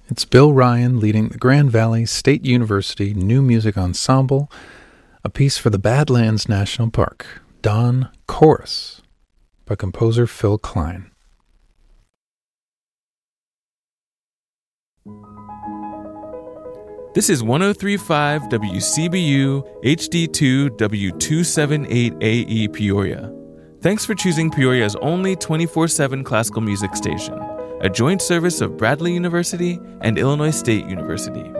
It's Bill Ryan leading the Grand Valley State University New Music Ensemble, a piece for the Badlands National Park, Dawn Chorus, by composer Phil Klein. This is 103.5 WCBU HD2 W278AE Peoria. Thanks for choosing Peoria's only 24/7 classical music station, a joint service of Bradley University and Illinois State University.